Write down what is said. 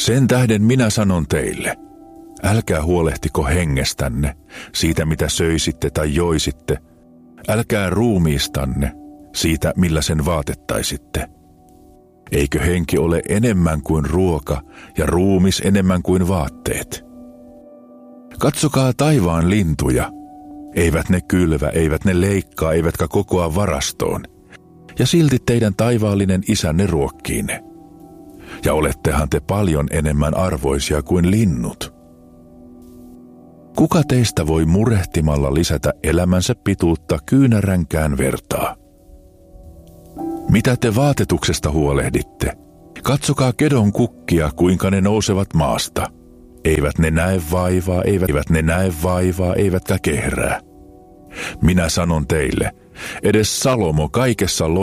Sen tähden minä sanon teille, älkää huolehtiko hengestänne, siitä mitä söisitte tai joisitte, älkää ruumiistanne, siitä millä sen vaatettaisitte. Eikö henki ole enemmän kuin ruoka ja ruumis enemmän kuin vaatteet? Katsokaa taivaan lintuja. Eivät ne kylvä, eivät ne leikkaa, eivätkä kokoa varastoon. Ja silti teidän taivaallinen isänne ruokkii ne. Ja olettehan te paljon enemmän arvoisia kuin linnut. Kuka teistä voi murehtimalla lisätä elämänsä pituutta kyynäränkään vertaa? Mitä te vaatetuksesta huolehditte? Katsokaa kedon kukkia, kuinka ne nousevat maasta. Eivät ne näe vaivaa, eivätkä kehrää. Minä sanon teille, edes Salomo kaikessa